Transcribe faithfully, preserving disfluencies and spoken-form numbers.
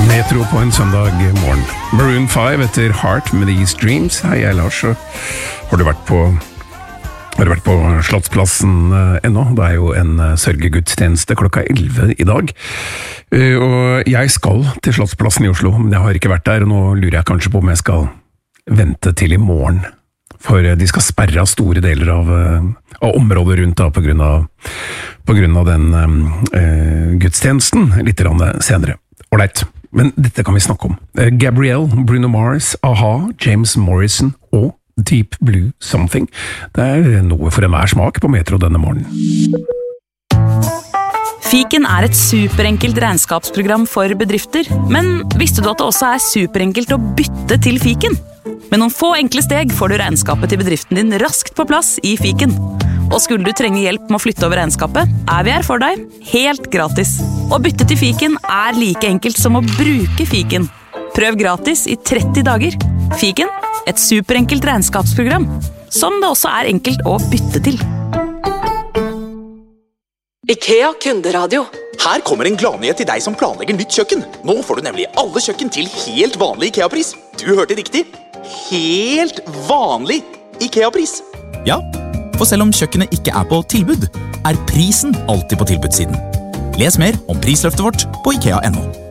Metro på en søndag morgen. Maroon five etter Heart med These Dreams. Hei, jeg er Lars. Har du vært på, har du vært på Slottsplassen ennå? Det er jo en sørgegudstjeneste klokka elleve i dag. Og jeg skal til Slottsplassen i Oslo, men jeg har ikke vært der, og nå lurer jeg kanskje på om jeg skal vente til i morgen. For de skal sperre av store deler av, av området rundt da, på grunn av, på grunn av den uh, gudstjenesten litt senere. Alright, men dette kan vi snakke om. Gabrielle, Bruno Mars, A-ha, James Morrison og Deep Blue Something. Det er noe for enhver smak på Metro denne morgenen. Fiken er et superenkelt regnskapsprogram for bedrifter, men visste du at det også er superenkelt å bytte til Fiken? Med noen få enkle steg får du regnskapet til bedriften din raskt på plass i Fiken. Og skulle du trenge hjelp med å flytte over regnskapet, er vi her for deg, helt gratis. Å bytte til Fiken er like enkelt som å bruke Fiken. Prøv gratis i tretti dager. Fiken, et superenkelt regnskapsprogram, som det også er enkelt å bytte til. IKEA Kunderadio. Her kommer en gladnyhet til deg som planlegger nytt kjøkken. Nå får du nemlig alle kjøkken til helt vanlig IKEA-pris. Du hørte riktig. Helt vanlig IKEA-pris. Ja, for selv om kjøkkenet ikke er på tilbud, er prisen alltid på tilbudssiden. Les mer om prisløftet vårt på IKEA punktum no.